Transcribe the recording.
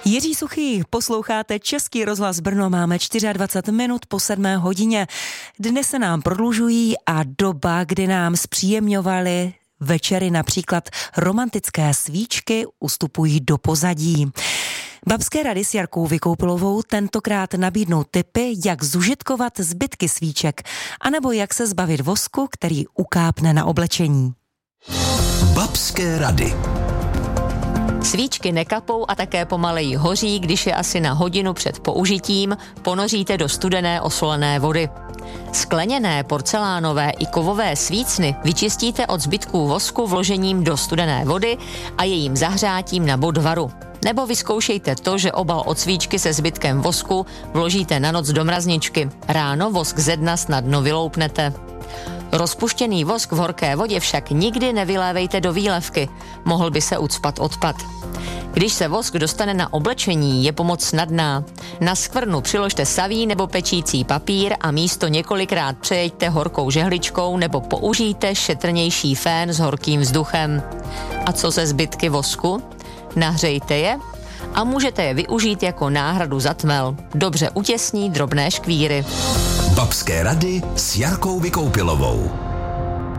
Jiří Suchý, posloucháte Český rozhlas Brno, máme 24 minut po 7 hodině. Dny se nám prodlužují a doba, kdy nám zpříjemňovaly večery například romantické svíčky, ustupují do pozadí. Babské rady s Jarkou Vykoupilovou tentokrát nabídnou tipy, jak zužitkovat zbytky svíček, anebo jak se zbavit vosku, který ukápne na oblečení. Babské rady. Svíčky nekapou a také pomaleji hoří, když je asi na hodinu před použitím ponoříte do studené osolené vody. Skleněné, porcelánové i kovové svícny vyčistíte od zbytků vosku vložením do studené vody a jejím zahřátím na bod varu. Nebo vyzkoušejte to, že obal od svíčky se zbytkem vosku vložíte na noc do mrazničky. Ráno vosk ze dna snadno vyloupnete. Rozpuštěný vosk v horké vodě však nikdy nevylévejte do výlevky. Mohl by se ucpat odpad. Když se vosk dostane na oblečení, je pomoc snadná. Na skvrnu přiložte saví nebo pečící papír a místo několikrát přejeďte horkou žehličkou nebo použijte šetrnější fén s horkým vzduchem. A co se zbytky vosku? Nahřejte je a můžete je využít jako náhradu za tmel. Dobře utěsní drobné škvíry. Babské rady s Jarkou Vykoupilovou.